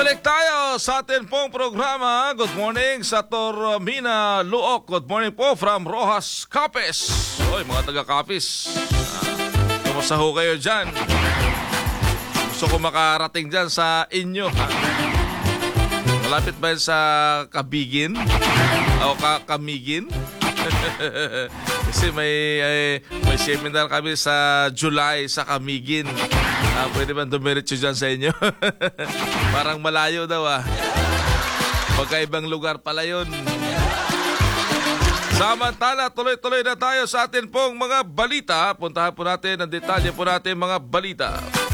Balik tayo sa atin pong programa. Good morning sa Tormina, Luok. Good morning po from Rojas, Capiz. Oy, mga taga-Capiz. Kumusta ho kayo dyan? Gusto ko makarating dyan sa inyo. Malapit ba yun sa Kabigin? O Kamigin? Kasi may seminar kami sa July sa Kamigin. Pwede ba dumiretso dyan sa inyo? Parang malayo daw Pagkaibang lugar pala yun. Samantala, tuloy-tuloy na tayo sa atin pong mga balita. Puntahan po natin ang detalye po natin mga balita.